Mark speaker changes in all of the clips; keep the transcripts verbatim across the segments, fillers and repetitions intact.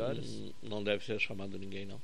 Speaker 1: horas.
Speaker 2: Hum, não deve ser chamado ninguém, não.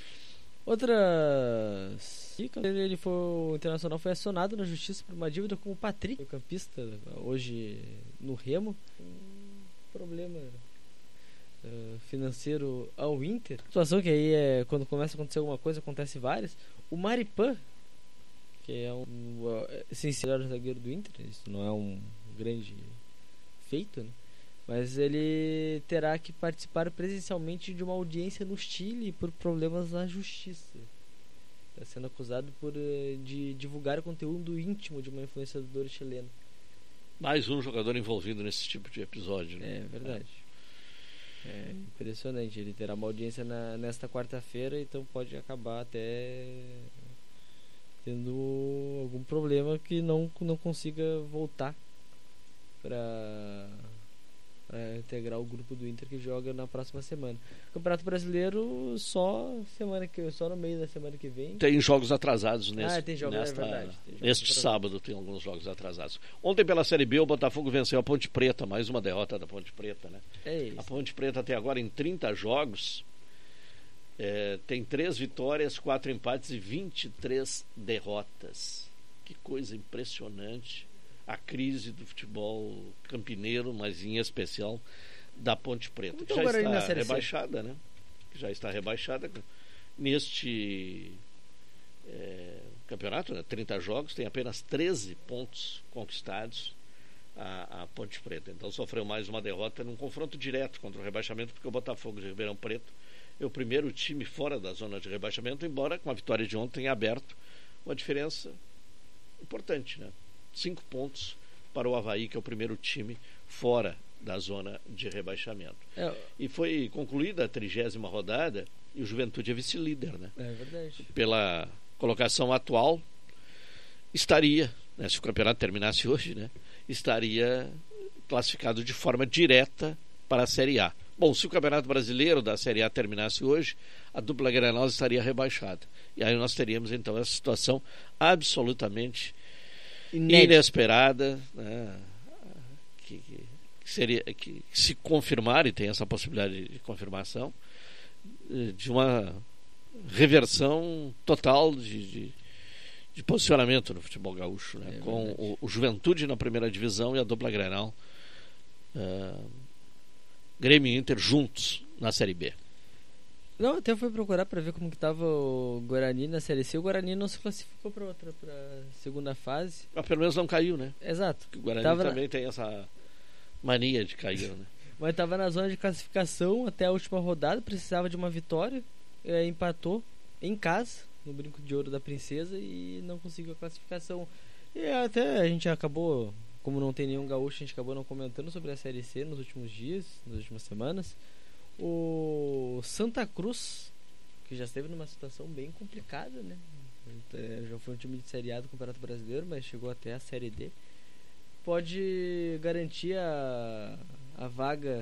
Speaker 1: Outras... Ele foi, o Internacional foi acionado na justiça por uma dívida com o Patrick, o campista, hoje no Remo. Um problema uh, financeiro ao Inter. Situação que aí é quando começa a acontecer alguma coisa, acontece várias. O Maripan, que é um essencial zagueiro do Inter, isso não é um grande feito, né? Mas ele terá que participar presencialmente de uma audiência no Chile por problemas na justiça. Está sendo acusado por de divulgar conteúdo íntimo de uma influenciadora chilena.
Speaker 2: Mais um jogador envolvido nesse tipo de episódio, né?
Speaker 1: É verdade. É impressionante. Ele terá uma audiência na, nesta quarta-feira, então pode acabar até tendo algum problema que não, não consiga voltar para integrar o grupo do Inter que joga na próxima semana. Campeonato Brasileiro só semana que só no meio da semana que vem.
Speaker 2: Tem jogos atrasados nesse,
Speaker 1: ah, tem jogos,
Speaker 2: nesta,
Speaker 1: é verdade. Tem jogos
Speaker 2: neste
Speaker 1: atrasados. Sábado
Speaker 2: tem alguns jogos atrasados. Ontem pela Série B o Botafogo venceu a Ponte Preta, mais uma derrota da Ponte Preta, né?
Speaker 1: É isso.
Speaker 2: A Ponte Preta até agora em trinta jogos é, tem três vitórias, quatro empates e vinte e três derrotas. Que coisa impressionante. A crise do futebol campineiro, mas em especial da Ponte Preta, que já está rebaixada, né? Que já está rebaixada neste é, campeonato, né? trinta jogos, tem apenas treze pontos conquistados a, a Ponte Preta. Então sofreu mais uma derrota num confronto direto contra o rebaixamento, porque o Botafogo de Ribeirão Preto é o primeiro time fora da zona de rebaixamento, embora com a vitória de ontem tenha aberto uma diferença importante, né? Cinco pontos para o Avaí, que é o primeiro time fora da zona de rebaixamento. É. E foi concluída a trigésima rodada e o Juventude é vice-líder, né?
Speaker 1: É verdade.
Speaker 2: Pela colocação atual, estaria, né, se o campeonato terminasse hoje, né, estaria classificado de forma direta para a Série A. Bom, se o Campeonato Brasileiro da Série A terminasse hoje, a dupla Grenal estaria rebaixada. E aí nós teríamos então essa situação absolutamente Inédito. inesperada, né, que, que, seria, que se confirmar, e tem essa possibilidade de confirmação, de uma reversão total de, de, de posicionamento no futebol gaúcho, né, é com o, o Juventude na primeira divisão e a dupla Grenal, uh, Grêmio e Inter juntos na Série B.
Speaker 1: Não, até fui procurar para ver como que estava o Guarani na Série C. O Guarani não se classificou para outra, para segunda fase.
Speaker 2: Mas pelo menos não caiu, né?
Speaker 1: Exato.
Speaker 2: O Guarani
Speaker 1: tava
Speaker 2: também
Speaker 1: na...
Speaker 2: tem essa mania de cair, né?
Speaker 1: Mas estava na zona de classificação até a última rodada, precisava de uma vitória, é, empatou em casa, no Brinco de Ouro da Princesa, e não conseguiu a classificação. E até a gente acabou, como não tem nenhum gaúcho, a gente acabou não comentando sobre a Série C nos últimos dias, nas últimas semanas. O Santa Cruz, que já esteve numa situação bem complicada, né? É, já foi um time de Série A do Campeonato Brasileiro, mas chegou até a Série D. Pode garantir a, a vaga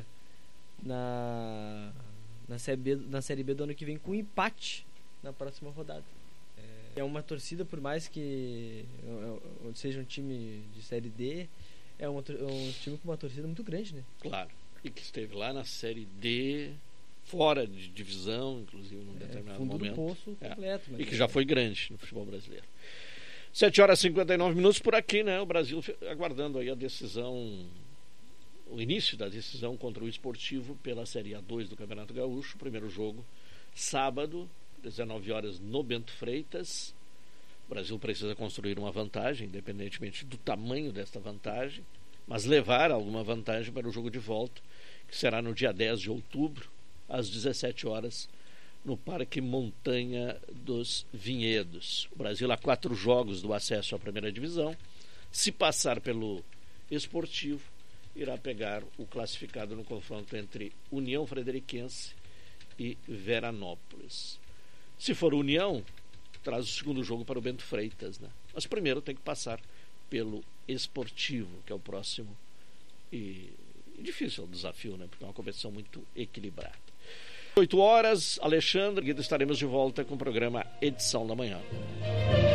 Speaker 1: na, na, série B, na Série B do ano que vem com empate na próxima rodada. É, é uma torcida, por mais que seja um time de Série D, é uma, um time com uma torcida muito grande, né?
Speaker 2: Claro. E que esteve lá na Série D, fora de divisão, inclusive num determinado
Speaker 1: é, fundo
Speaker 2: momento.
Speaker 1: Do poço
Speaker 2: é.
Speaker 1: completo, mas
Speaker 2: e que já foi grande no futebol brasileiro. sete horas e cinquenta e nove minutos por aqui, né? O Brasil aguardando aí a decisão, o início da decisão contra o Esportivo pela Série A dois do Campeonato Gaúcho. O primeiro jogo, sábado, dezenove horas, no Bento Freitas. O Brasil precisa construir uma vantagem, independentemente do tamanho desta vantagem, mas levar alguma vantagem para o jogo de volta, que será no dia dez de outubro, às dezessete horas, no Parque Montanha dos Vinhedos. O Brasil há quatro jogos do acesso à primeira divisão. Se passar pelo Esportivo, irá pegar o classificado no confronto entre União Frederiquense e Veranópolis. Se for União, traz o segundo jogo para o Bento Freitas, né? Mas primeiro tem que passar pelo Esportivo, que é o próximo e, e difícil o desafio, né? Porque é uma competição muito equilibrada. oito horas, Alexandre, estaremos de volta com o programa Edição da Manhã.